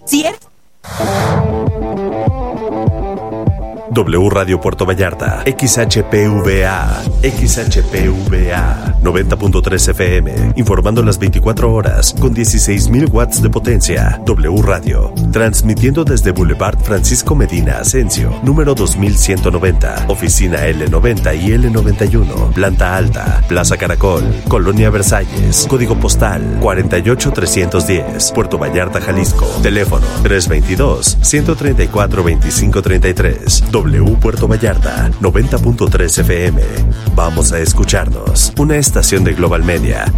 Si eres... W Radio Puerto Vallarta, XHPVA 90.3 FM, informando las 24 horas con 16,000 watts de potencia. W Radio, transmitiendo desde Boulevard Francisco Medina Asensio, número 2190, oficina L90 y L91, planta alta, Plaza Caracol, Colonia Versalles, código postal 48310, Puerto Vallarta, Jalisco, teléfono 322-134-2533. W Puerto Vallarta, 90.3 FM. Vamos a escucharnos. Una estación de Global Media.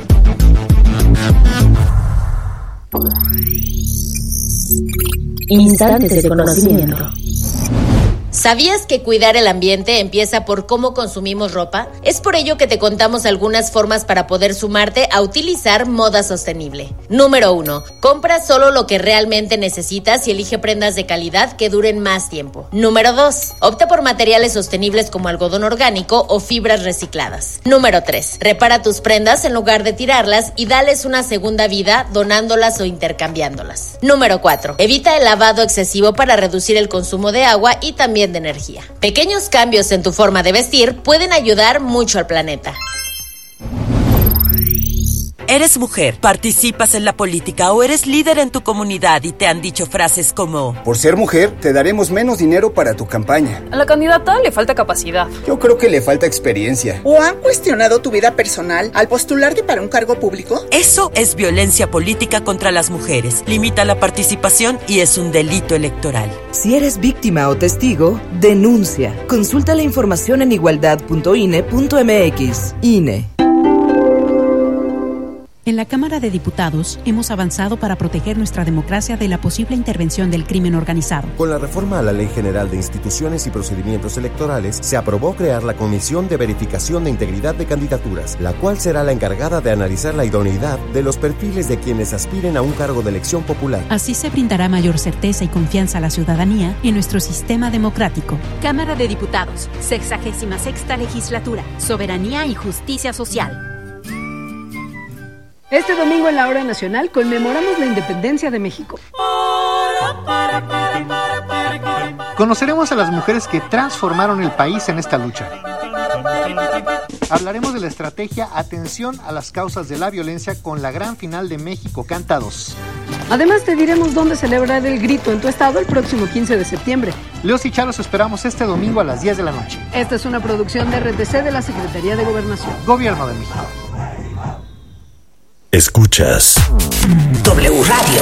Instantes de conocimiento. ¿Sabías que cuidar el ambiente empieza por cómo consumimos ropa? Es por ello que te contamos algunas formas para poder sumarte a utilizar moda sostenible. Número 1. Compra solo lo que realmente necesitas y elige prendas de calidad que duren más tiempo. Número 2. Opta por materiales sostenibles como algodón orgánico o fibras recicladas. Número 3. Repara tus prendas en lugar de tirarlas y dales una segunda vida donándolas o intercambiándolas. Número 4. Evita el lavado excesivo para reducir el consumo de agua y también de energía. Pequeños cambios en tu forma de vestir pueden ayudar mucho al planeta. Eres mujer, participas en la política o eres líder en tu comunidad y te han dicho frases como: por ser mujer, te daremos menos dinero para tu campaña. A la candidata le falta capacidad. Yo creo que le falta experiencia. ¿O han cuestionado tu vida personal al postularte para un cargo público? Eso es violencia política contra las mujeres. Limita la participación y es un delito electoral. Si eres víctima o testigo, denuncia. Consulta la información en igualdad.ine.mx. INE. En la Cámara de Diputados hemos avanzado para proteger nuestra democracia de la posible intervención del crimen organizado. Con la reforma a la Ley General de Instituciones y Procedimientos Electorales, se aprobó crear la Comisión de Verificación de Integridad de Candidaturas, la cual será la encargada de analizar la idoneidad de los perfiles de quienes aspiren a un cargo de elección popular. Así se brindará mayor certeza y confianza a la ciudadanía en nuestro sistema democrático. Cámara de Diputados, 66ª Legislatura, Soberanía y Justicia Social. Este domingo en la Hora Nacional conmemoramos la independencia de México. Conoceremos a las mujeres que transformaron el país en esta lucha. Hablaremos de la estrategia Atención a las causas de la violencia con la gran final de México Canta 2. Además te diremos dónde celebrar el grito en tu estado el próximo 15 de septiembre. Leos y Charos esperamos este domingo a las 10 de la noche. Esta es una producción de RTC de la Secretaría de Gobernación. Gobierno de México. Escuchas W Radio.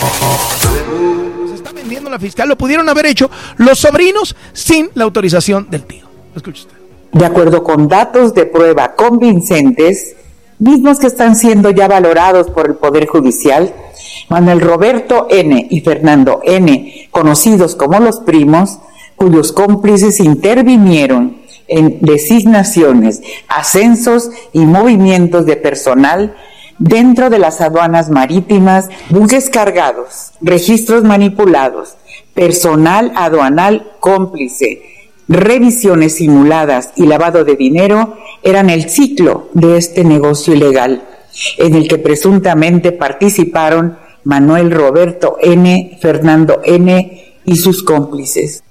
Se está vendiendo la fiscal. Lo pudieron haber hecho los sobrinos sin la autorización del tío. Escuche usted. De acuerdo con datos de prueba convincentes, mismos que están siendo ya valorados por el Poder Judicial, Manuel Roberto N. y Fernando N., conocidos como los primos, cuyos cómplices intervinieron en designaciones, ascensos y movimientos de personal dentro de las aduanas marítimas, buques cargados, registros manipulados, personal aduanal cómplice, revisiones simuladas y lavado de dinero, eran el ciclo de este negocio ilegal, en el que presuntamente participaron Manuel Roberto N., Fernando N. y sus cómplices.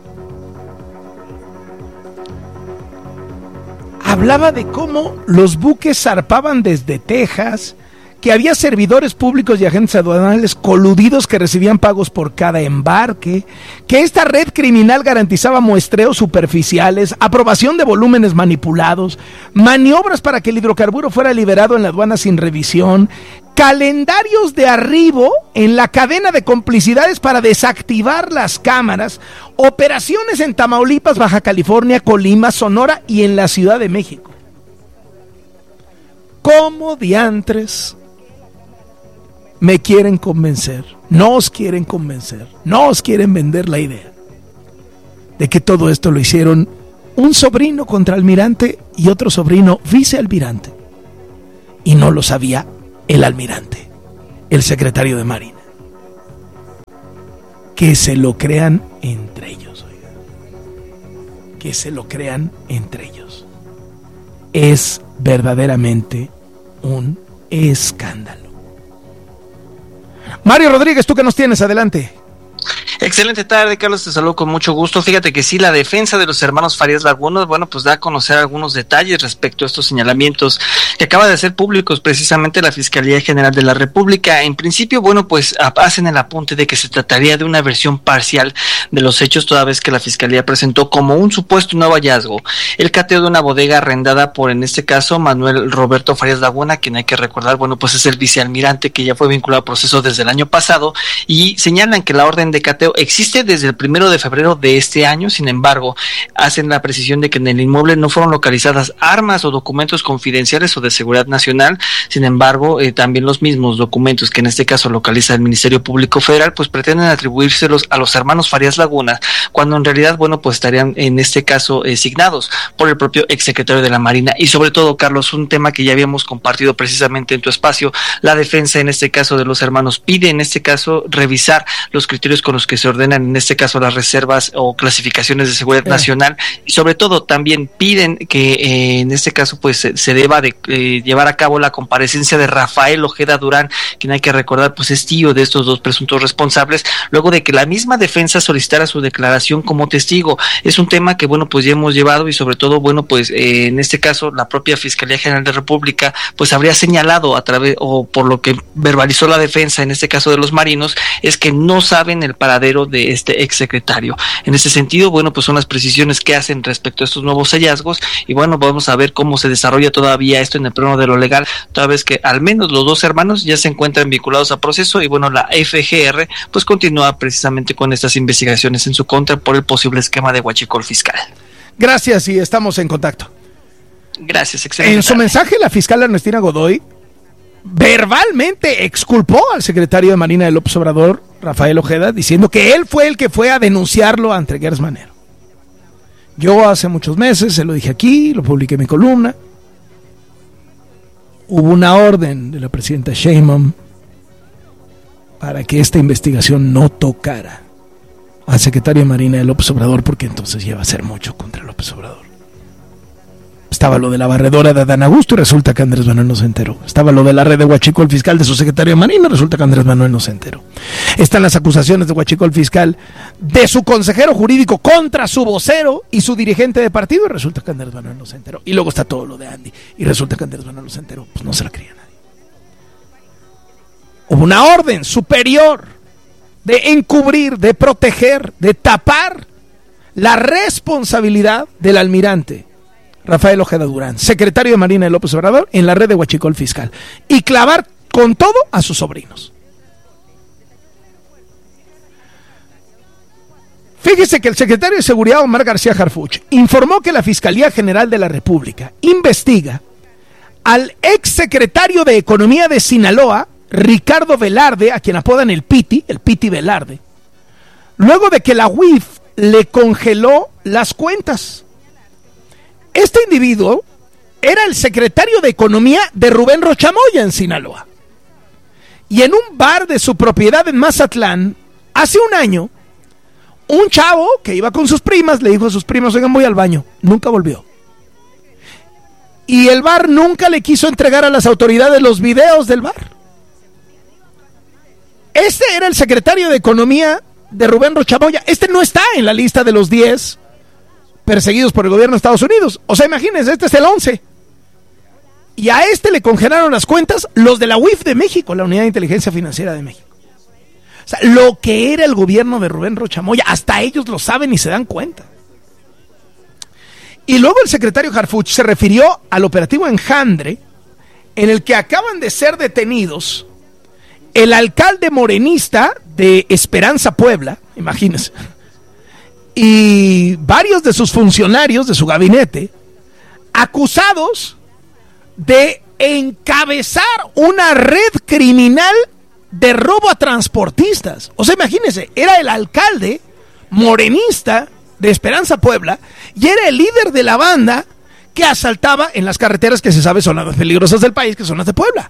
Hablaba de cómo los buques zarpaban desde Texas, que había servidores públicos y agentes aduanales coludidos que recibían pagos por cada embarque, que esta red criminal garantizaba muestreos superficiales, aprobación de volúmenes manipulados, maniobras para que el hidrocarburo fuera liberado en la aduana sin revisión, calendarios de arribo en la cadena de complicidades para desactivar las cámaras, operaciones en Tamaulipas, Baja California, Colima, Sonora y en la Ciudad de México. ¿Cómo diantres me quieren convencer? Nos quieren convencer, nos quieren vender la idea de que todo esto lo hicieron un sobrino contraalmirante y otro sobrino vicealmirante, y no lo sabía el almirante, el secretario de Marina. Que se lo crean entre ellos, oigan. Que se lo crean entre ellos. Es verdaderamente un escándalo. Mario Rodríguez, ¿tú qué nos tienes? Adelante. Excelente tarde, Carlos, te saludo con mucho gusto. Fíjate que sí, la defensa de los hermanos Farías Laguna, bueno, pues da a conocer algunos detalles respecto a estos señalamientos que acaba de hacer públicos precisamente la Fiscalía General de la República. En principio, bueno, pues hacen el apunte de que se trataría de una versión parcial de los hechos, toda vez que la Fiscalía presentó como un supuesto nuevo hallazgo el cateo de una bodega arrendada por, en este caso, Manuel Roberto Farías Laguna, quien hay que recordar, bueno, pues es el vicealmirante que ya fue vinculado a proceso desde el año pasado, y señalan que la orden de cateo existe desde el 1 de febrero de este año. Sin embargo, hacen la precisión de que en el inmueble no fueron localizadas armas o documentos confidenciales o de seguridad nacional. Sin embargo, también los mismos documentos que en este caso localiza el Ministerio Público Federal, pues pretenden atribuírselos a los hermanos Farías Laguna, cuando en realidad, bueno, pues estarían en este caso signados por el propio exsecretario de la Marina. Y sobre todo, Carlos, un tema que ya habíamos compartido precisamente en tu espacio, la defensa en este caso de los hermanos pide en este caso revisar los criterios con los que se ordenan en este caso las reservas o clasificaciones de seguridad nacional, y sobre todo también piden que en este caso pues se deba de llevar a cabo la comparecencia de Rafael Ojeda Durán, quien hay que recordar pues es tío de estos dos presuntos responsables, luego de que la misma defensa solicitara su declaración como testigo. Es un tema que bueno pues ya hemos llevado, y sobre todo bueno pues en este caso la propia Fiscalía General de la República pues habría señalado a través, o por lo que verbalizó la defensa en este caso de los marinos, es que no saben el paradero de este exsecretario. En ese sentido, bueno, pues son las precisiones que hacen respecto a estos nuevos hallazgos, y bueno, vamos a ver cómo se desarrolla todavía esto en el plano de lo legal, toda vez que al menos los dos hermanos ya se encuentran vinculados a proceso, y bueno, la FGR pues continúa precisamente con estas investigaciones en su contra por el posible esquema de huachicol fiscal. Gracias, y estamos en contacto. Gracias, excelente. En su mensaje, la fiscal Ernestina Godoy verbalmente exculpó al secretario de Marina de López Obrador, Rafael Ojeda, diciendo que él fue el que fue a denunciarlo ante Gers Manero. Yo hace muchos meses, se lo dije aquí, lo publiqué en mi columna, hubo una orden de la presidenta Sheinbaum para que esta investigación no tocara al secretario de Marina de López Obrador, porque entonces iba a ser mucho contra López Obrador. Estaba lo de la barredora de Adán Augusto y resulta que Andrés Manuel no se enteró. Estaba lo de la red de huachicol fiscal de su secretario de Marina, resulta que Andrés Manuel no se enteró. Están las acusaciones de huachicol fiscal de su consejero jurídico contra su vocero y su dirigente de partido, y resulta que Andrés Manuel no se enteró. Y luego está todo lo de Andy, y resulta que Andrés Manuel no se enteró. Pues no se la creía nadie. Hubo una orden superior de encubrir, de proteger, de tapar la responsabilidad del almirante Rafael Ojeda Durán, secretario de Marina de López Obrador, en la red de huachicol fiscal, y clavar con todo a sus sobrinos. Fíjese que el secretario de Seguridad, Omar García Harfuch, informó que la Fiscalía General de la República investiga al exsecretario de Economía de Sinaloa, Ricardo Velarde, a quien apodan el Piti Velarde, luego de que la UIF le congeló las cuentas. Este individuo era el secretario de Economía de Rubén Rochamoya en Sinaloa. Y en un bar de su propiedad en Mazatlán, hace un año, un chavo que iba con sus primas le dijo a sus primas: oigan, voy al baño. Nunca volvió. Y el bar nunca le quiso entregar a las autoridades los videos del bar. Este era el secretario de Economía de Rubén Rochamoya. Este no está en la lista de los 10 perseguidos por el gobierno de Estados Unidos. O sea, imagínense, este es el 11. Y a este le congelaron las cuentas los de la UIF de México, la Unidad de Inteligencia Financiera de México. O sea, lo que era el gobierno de Rubén Rochamoya, hasta ellos lo saben y se dan cuenta. Y luego el secretario Harfuch se refirió al operativo Enjambre, en el que acaban de ser detenidos el alcalde morenista de Esperanza, Puebla, imagínense, y varios de sus funcionarios de su gabinete, acusados de encabezar una red criminal de robo a transportistas. O sea, imagínense, era el alcalde morenista de Esperanza, Puebla, y era el líder de la banda que asaltaba en las carreteras que se sabe son las más peligrosas del país, que son las de Puebla.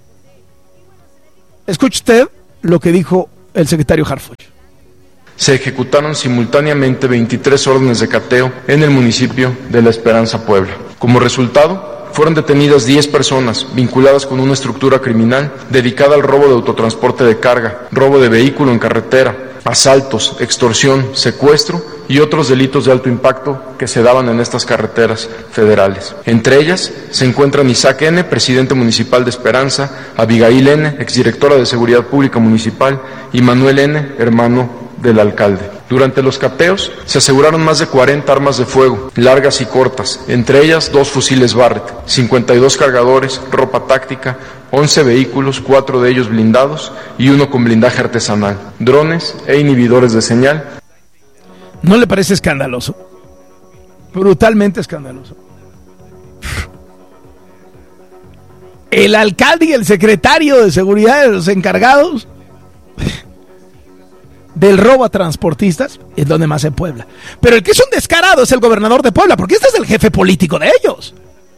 Escuche usted lo que dijo el secretario Harfuch. Se ejecutaron simultáneamente 23 órdenes de cateo en el municipio de La Esperanza, Puebla. Como resultado, fueron detenidas 10 personas vinculadas con una estructura criminal dedicada al robo de autotransporte de carga, robo de vehículo en carretera, asaltos, extorsión, secuestro y otros delitos de alto impacto que se daban en estas carreteras federales. Entre ellas se encuentran Isaac N., presidente municipal de Esperanza, Abigail N., exdirectora de Seguridad Pública Municipal, y Manuel N., hermano del alcalde. Durante los cateos se aseguraron más de 40 armas de fuego, largas y cortas, entre ellas 2 fusiles Barrett, 52 cargadores, ropa táctica, 11 vehículos, 4 de ellos blindados y 1 con blindaje artesanal, drones e inhibidores de señal. ¿No le parece escandaloso? Brutalmente escandaloso. El alcalde y el secretario de seguridad, de los encargados del robo a transportistas, es donde más se puebla. Pero el que es un descarado es el gobernador de Puebla, porque este es el jefe político de ellos.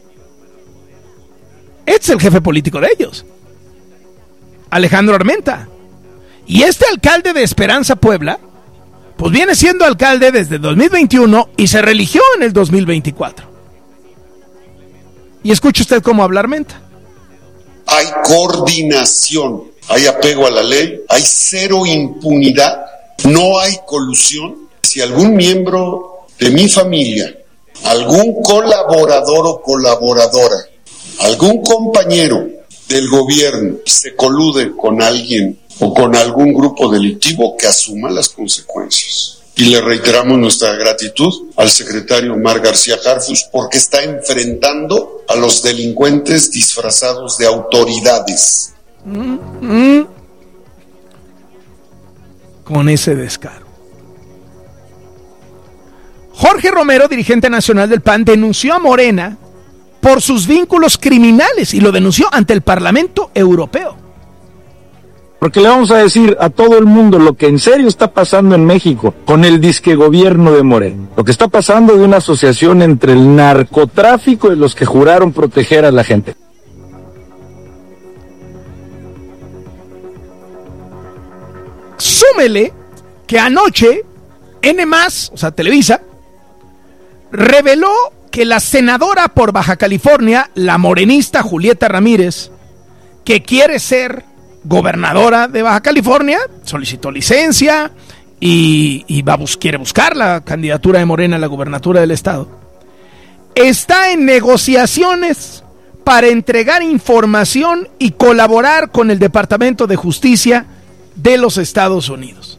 Este es el jefe político de ellos, Alejandro Armenta. Y este alcalde de Esperanza, Puebla, pues viene siendo alcalde desde 2021 y se reeligió en el 2024. Y escuche usted cómo habla Armenta. Hay coordinación, hay apego a la ley, hay cero impunidad, no hay colusión. Si algún miembro de mi familia, algún colaborador o colaboradora, algún compañero del gobierno se colude con alguien o con algún grupo delictivo, que asuma las consecuencias. Y le reiteramos nuestra gratitud al secretario Omar García Harfuch, porque está enfrentando a los delincuentes disfrazados de autoridades. Con ese descaro. Jorge Romero, dirigente nacional del PAN, denunció a Morena por sus vínculos criminales y lo denunció ante el Parlamento Europeo. Porque le vamos a decir a todo el mundo lo que en serio está pasando en México con el disque gobierno de Morena. Lo que está pasando de una asociación entre el narcotráfico y los que juraron proteger a la gente. Súmele que anoche N+, o sea, Televisa, reveló que la senadora por Baja California, la morenista Julieta Ramírez, que quiere ser gobernadora de Baja California, solicitó licencia y quiere buscar la candidatura de Morena a la gubernatura del estado, está en negociaciones para entregar información y colaborar con el Departamento de Justicia de los Estados Unidos.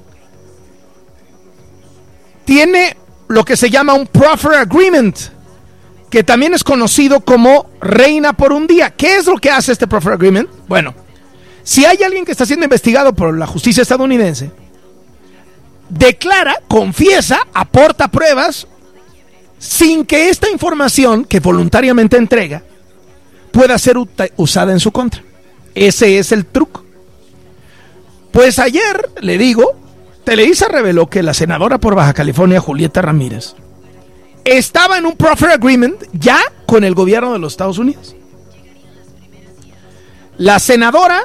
Tiene lo que se llama un Proffer Agreement, que también es conocido como Reina por un Día. ¿Qué es lo que hace este Proffer Agreement? Bueno, si hay alguien que está siendo investigado por la justicia estadounidense, declara, confiesa, aporta pruebas, sin que esta información que voluntariamente entrega pueda ser usada en su contra. Ese es el truco. Pues ayer, le digo, Televisa reveló que la senadora por Baja California, Julieta Ramírez, estaba en un Proffer Agreement ya con el gobierno de los Estados Unidos. La senadora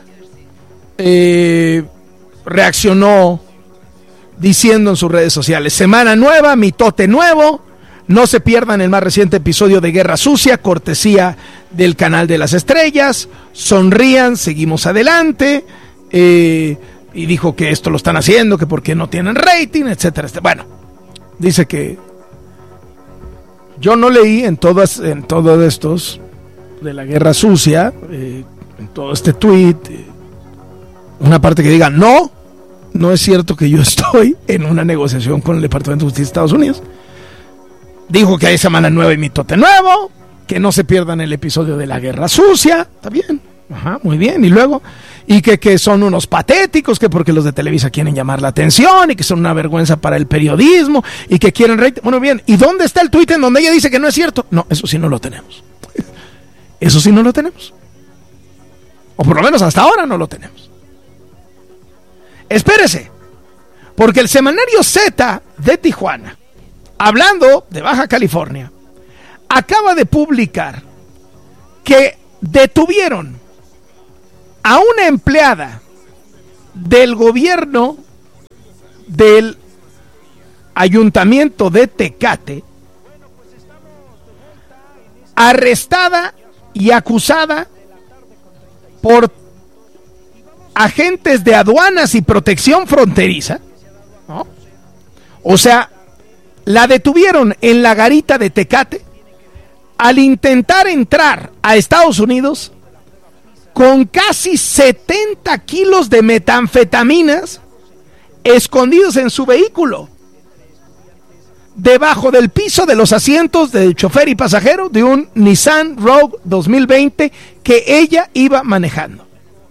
reaccionó diciendo en sus redes sociales: semana nueva, mitote nuevo, no se pierdan el más reciente episodio de Guerra Sucia, cortesía del Canal de las Estrellas, sonrían, seguimos adelante, y dijo que esto lo están haciendo, que porque no tienen rating, etcétera. Bueno, dice que yo no leí en todos estos de la Guerra Sucia, en todo este tweet, una parte que diga no es cierto que yo estoy en una negociación con el Departamento de Justicia de Estados Unidos. Dijo que hay semana nueva y mitote nuevo, que no se pierdan el episodio de la Guerra Sucia. Está bien, ajá, muy bien. Y luego, y que son unos patéticos, que porque los de Televisa quieren llamar la atención y que son una vergüenza para el periodismo y que quieren rating. Bueno, bien, ¿y dónde está el tuit en donde ella dice que no es cierto? No, eso sí no lo tenemos. Eso sí no lo tenemos. O por lo menos hasta ahora no lo tenemos. Espérese, porque el semanario Z de Tijuana, hablando de Baja California, acaba de publicar que detuvieron a una empleada del gobierno del ayuntamiento de Tecate arrestada y acusada por agentes de aduanas y protección fronteriza, ¿no? O sea, la detuvieron en la garita de Tecate al intentar entrar a Estados Unidos con casi 70 kilos de metanfetaminas escondidos en su vehículo, debajo del piso de los asientos del chofer y pasajero de un Nissan Rogue 2020 que ella iba manejando.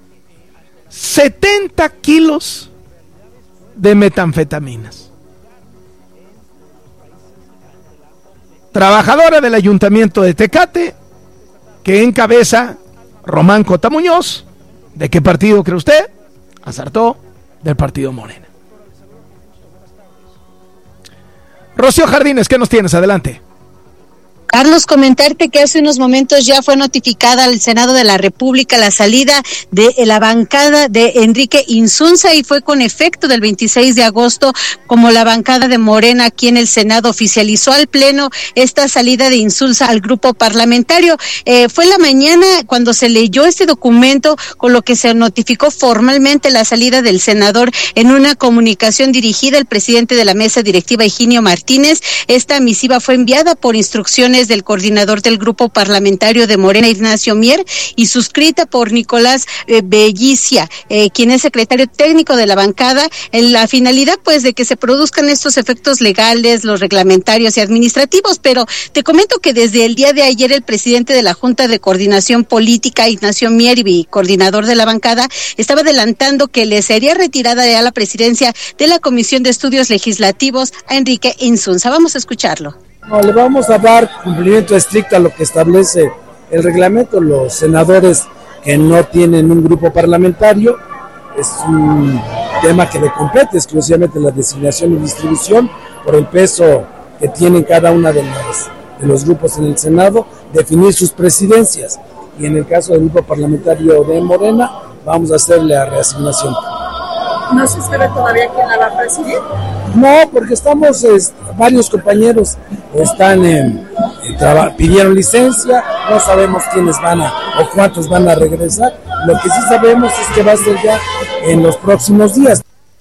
70 kilos de metanfetaminas. Trabajadora del Ayuntamiento de Tecate, que encabeza Román Cota Muñoz. ¿De qué partido cree usted? Acertó, del partido Morena. Rocío Jardines, ¿qué nos tienes? Adelante. Carlos, comentarte que hace unos momentos ya fue notificada al Senado de la República la salida de la bancada de Enrique Insunza y fue con efecto del 26 de agosto, como la bancada de Morena aquí en el Senado oficializó al Pleno esta salida de Insunza al grupo parlamentario. Fue en la mañana cuando se leyó este documento, con lo que se notificó formalmente la salida del senador en una comunicación dirigida al presidente de la mesa directiva, Higinio Martínez. Esta misiva fue enviada por instrucciones del coordinador del grupo parlamentario de Morena, Ignacio Mier, y suscrita por Nicolás Bellicia, quien es secretario técnico de la bancada, en la finalidad pues de que se produzcan estos efectos legales, los reglamentarios y administrativos. Pero te comento que desde el día de ayer el presidente de la Junta de Coordinación Política, Ignacio Mier, y coordinador de la bancada, estaba adelantando que le sería retirada ya la presidencia de la Comisión de Estudios Legislativos a Enrique Insunza. Vamos a escucharlo. No, le vamos a dar cumplimiento estricto a lo que establece el reglamento. Los senadores que no tienen un grupo parlamentario, es un tema que le compete exclusivamente la designación y distribución por el peso que tienen cada una de los grupos en el Senado, definir sus presidencias. Y en el caso del grupo parlamentario de Morena, vamos a hacerle la reasignación. ¿No se sabe todavía quién la va a presidir? No, porque estamos, varios compañeros están pidieron licencia, no sabemos quiénes van o cuántos van a regresar. Lo que sí sabemos es que va a ser ya en los próximos días.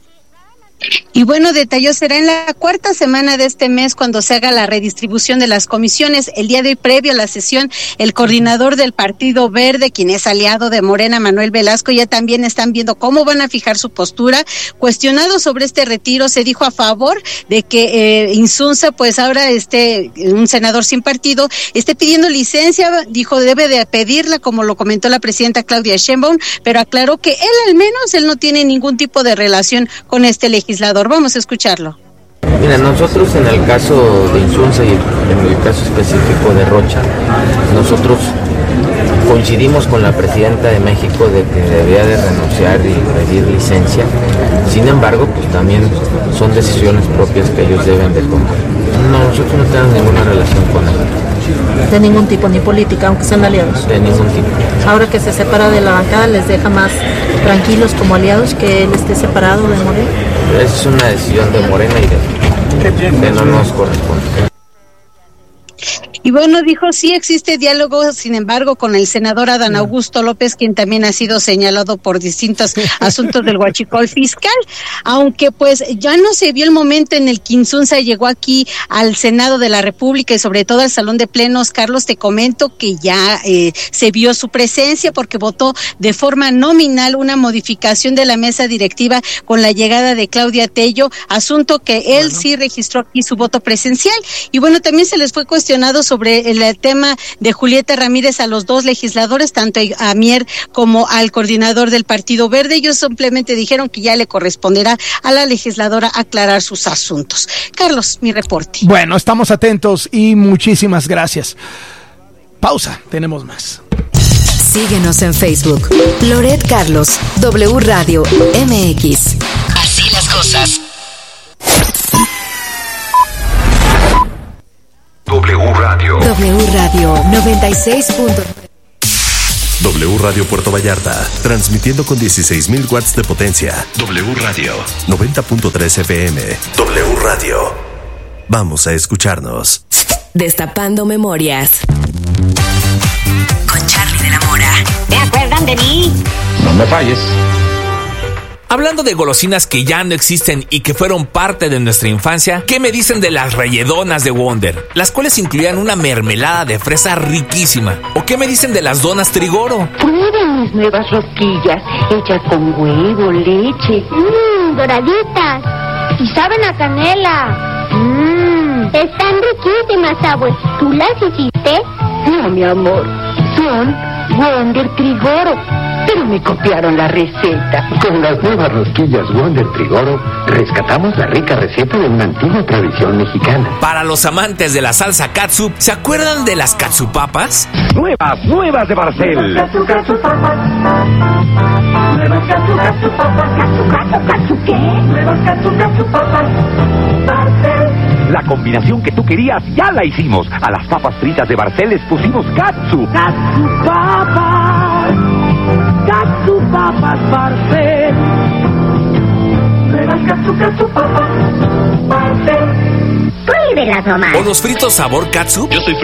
Y bueno, detalló, será en la cuarta semana de este mes cuando se haga la redistribución de las comisiones. El día de hoy, previo a la sesión, el coordinador del Partido Verde, quien es aliado de Morena, Manuel Velasco, ya también están viendo cómo van a fijar su postura. Cuestionado sobre este retiro, se dijo a favor de que Insunza, pues ahora un senador sin partido, esté pidiendo licencia. Dijo, debe de pedirla, como lo comentó la presidenta Claudia Sheinbaum, pero aclaró que él no tiene ningún tipo de relación con este legislador. Vamos a escucharlo. Mira, nosotros en el caso de Insunza y en el caso específico de Rocha, nosotros coincidimos con la presidenta de México de que debía de renunciar y pedir licencia. Sin embargo, pues también son decisiones propias que ellos deben de tomar. No, nosotros no tenemos ninguna relación con él. De ningún tipo, ni política, aunque sean aliados. De ningún tipo. Ahora que se separa de la bancada, ¿les deja más tranquilos como aliados que él esté separado de Morena? Esa es una decisión de Morena y que no nos corresponde. Y bueno, dijo, sí existe diálogo, sin embargo, con el senador Adán Augusto López, quien también ha sido señalado por distintos asuntos del huachicol fiscal, aunque pues ya no se vio el momento en el que Insunza llegó aquí al Senado de la República y sobre todo al Salón de Plenos. Carlos, te comento que ya se vio su presencia porque votó de forma nominal una modificación de la mesa directiva con la llegada de Claudia Tello, asunto que él sí registró aquí su voto presencial. Y bueno, también se les fue cuestionado sobre el tema de Julieta Ramírez a los dos legisladores, tanto a Mier como al coordinador del Partido Verde. Ellos simplemente dijeron que ya le corresponderá a la legisladora aclarar sus asuntos. Carlos, mi reporte. Bueno, estamos atentos y muchísimas gracias. Pausa, tenemos más. Síguenos en Facebook. Loret Carlos, W Radio MX. Así las cosas. W Radio 96.9. W Radio Puerto Vallarta, transmitiendo con 16,000 watts de potencia. W Radio 90.3 FM. W Radio. Vamos a escucharnos. Destapando memorias. Con Charlie de la Mora. ¿Se acuerdan de mí? No me falles. Hablando de golosinas que ya no existen y que fueron parte de nuestra infancia, ¿qué me dicen de las rayedonas de Wonder? Las cuales incluían una mermelada de fresa riquísima. ¿O qué me dicen de las donas Trigoro? Prueben mis nuevas rosquillas, hechas con huevo, leche. Doraditas. Y saben a canela. Están riquísimas, abue. ¿Tú las hiciste? No, mi amor. Son Wonder Trigoro. Pero me copiaron la receta. Con las nuevas rosquillas Wonder Trigoro, rescatamos la rica receta de una antigua tradición mexicana. Para los amantes de la salsa catsup, ¿se acuerdan de las catsupapas? Nuevas de Barcel. Catsupapas. Nuevas catsupapas. ¿Catsu qué? Nuevas catsupapas. Barcel. La combinación que tú querías ya la hicimos. A las papas fritas de Barcel les pusimos katsu. Catsupapas. Catsupapas Barcel. Nuevas catsupapas Barcel. Pruébelas nomás. ¿O los fritos sabor catsup? Yo soy